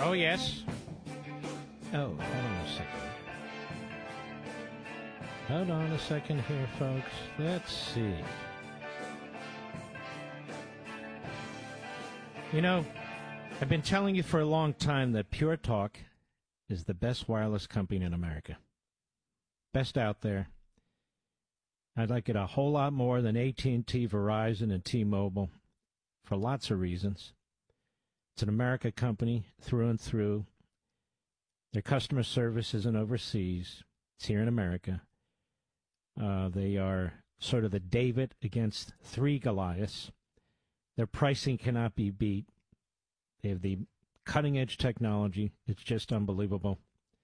Oh, yes. Oh, hold on a second. Hold on a second here, folks. Let's see. You know, I've been telling you for a long time that Pure Talk is the best wireless company in America. Best out there. I'd like it a whole lot more than AT&T, Verizon, and T-Mobile for lots of reasons. It's an America company through and through. Their customer service isn't overseas. It's here in America. They are sort of the David against three Goliaths. Their pricing cannot be beat. They have the cutting-edge technology. It's just unbelievable.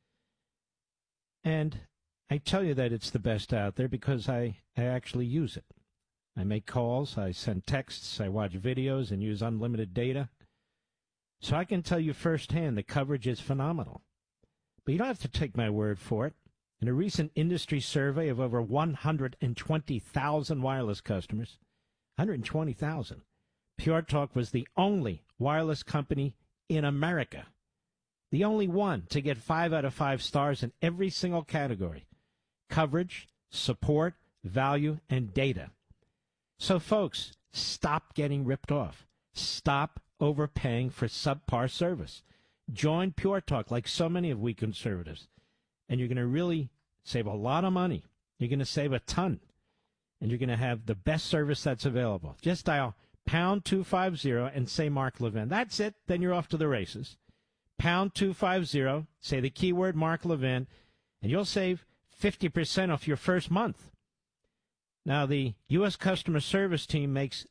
And I tell you that it's the best out there because I actually use it. I make calls, I send texts, I watch videos, and use unlimited data. So I can tell you firsthand the coverage is phenomenal. But you don't have to take my word for it. In a recent industry survey of over 120,000 wireless customers, 120,000, Pure Talk was the only wireless company in America, the only one to get 5 out of 5 stars in every single category: coverage, support, value, and data. So, folks, stop getting ripped off. Stop overpaying for subpar service. Join Pure Talk like so many of we conservatives, and you're going to really save a lot of money. You're going to save a ton, and you're going to have the best service that's available. Just dial pound 250 and say Mark Levin. That's it. Then you're off to the races. Pound 250, say the keyword Mark Levin, and you'll save 50% off your first month. Now, the U.S. customer service team makes